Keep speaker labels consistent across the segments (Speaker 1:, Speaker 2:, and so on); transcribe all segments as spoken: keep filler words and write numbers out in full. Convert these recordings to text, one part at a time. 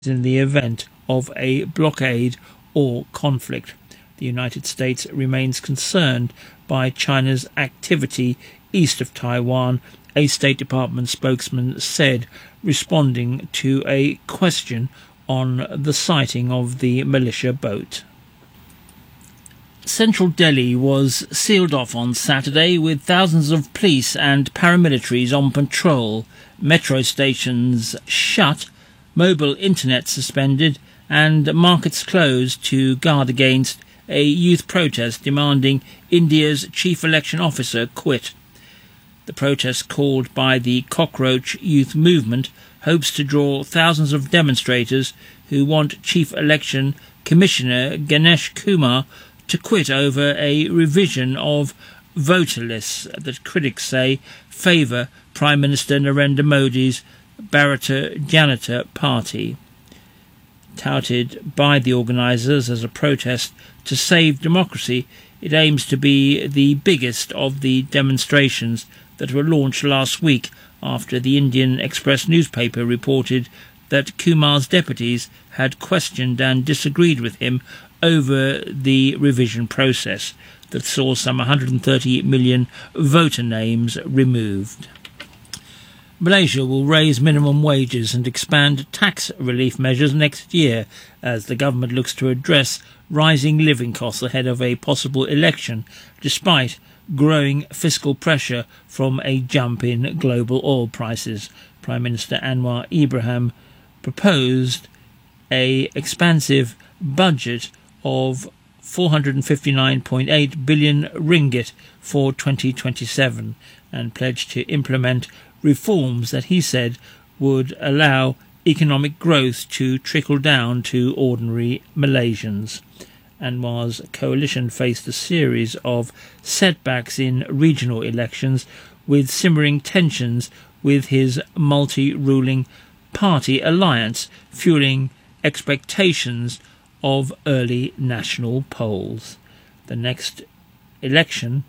Speaker 1: in the event of a blockade or conflict. The United States remains concerned by China's activity east of Taiwan, a State Department spokesman said, responding to a question on the sighting of the militia boat. Central Delhi was sealed off on Saturday with thousands of police and paramilitaries on patrol, metro stations shut, mobile internet suspended and markets closed to guard against a youth protest demanding India's chief election officer quit. The protest, called by the Cockroach Youth Movement, hopes to draw thousands of demonstrators who want Chief Election Commissioner Ganesh Kumar to quit over a revision of voter lists that critics say favour Prime Minister Narendra Modi's Bharatiya Janata Party. Touted by the organisers as a protest to save democracy, it aims to be the biggest of the demonstrations that were launched last week after the Indian Express newspaper reported that Kumar's deputies had questioned and disagreed with him over the revision process that saw some one hundred thirty million voter names removed. Malaysia will raise minimum wages and expand tax relief measures next year as the government looks to address rising living costs ahead of a possible election, despite growing fiscal pressure from a jump in global oil prices. Prime Minister Anwar Ibrahim proposed a expansive budget of four hundred fifty-nine point eight billion ringgit for twenty twenty-seven and pledged to implement reforms that he said would allow economic growth to trickle down to ordinary Malaysians. Anwar's coalition faced a series of setbacks in regional elections, with simmering tensions with his multi-ruling party alliance fueling expectations of early national polls. The next election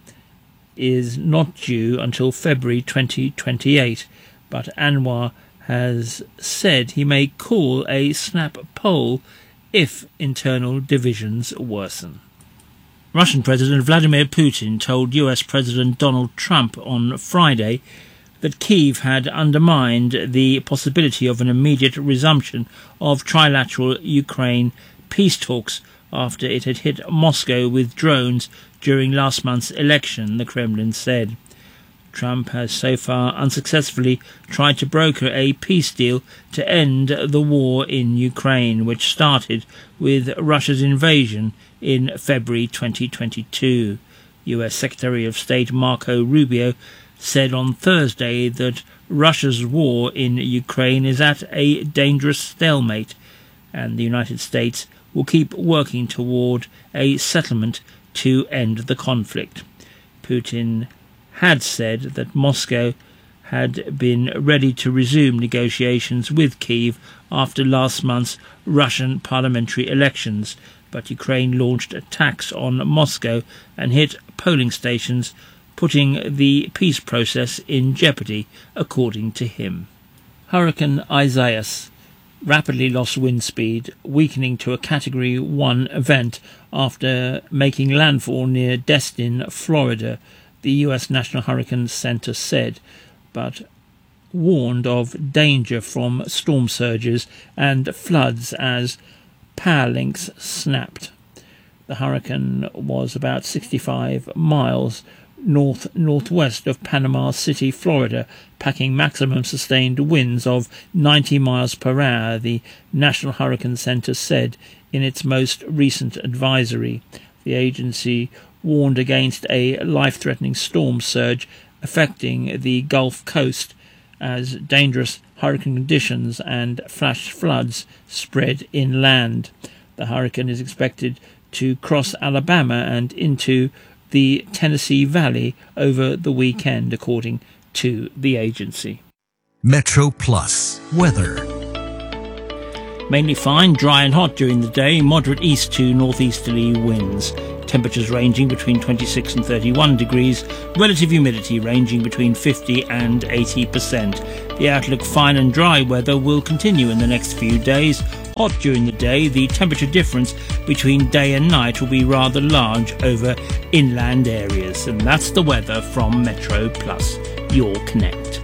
Speaker 1: is not due until February twenty twenty-eight, but Anwar has said he may call a snap poll if internal divisions worsen. Russian President Vladimir Putin told U S President Donald Trump on Friday that Kyiv had undermined the possibility of an immediate resumption of trilateral Ukraine peace talks after it had hit Moscow with drones during last month's election, the Kremlin said. Trump has so far unsuccessfully tried to broker a peace deal to end the war in Ukraine, which started with Russia's invasion in February twenty twenty-two. U S Secretary of State Marco Rubio said on Thursday that Russia's war in Ukraine is at a dangerous stalemate, and the United States will keep working toward a settlement to end the conflict. Putin had said that Moscow had been ready to resume negotiations with Kyiv after last month's Russian parliamentary elections, but Ukraine launched attacks on Moscow and hit polling stations, putting the peace process in jeopardy, according to him. Hurricane Isaias rapidly lost wind speed, weakening to a Category one event after making landfall near Destin, Florida, the U S National Hurricane Center said, but warned of danger from storm surges and floods as power links snapped. The hurricane was about sixty-five miles north-northwest of Panama City, Florida, packing maximum sustained winds of ninety miles per hour, the National Hurricane Center said in its most recent advisory. The agency warned against a life-threatening storm surge affecting the Gulf Coast as dangerous hurricane conditions and flash floods spread inland. The hurricane is expected to cross Alabama and into the Tennessee Valley over the weekend, according to the agency.
Speaker 2: Metro Plus weather.
Speaker 1: Mainly fine, dry and hot during the day, moderate east to northeasterly winds. Temperatures ranging between twenty-six and thirty-one degrees, relative humidity ranging between fifty and eighty percent. The outlook: fine and dry weather will continue in the next few days. hot during the day, the temperature difference between day and night will be rather large over inland areas. And that's the weather from Metro Plus, your Connect.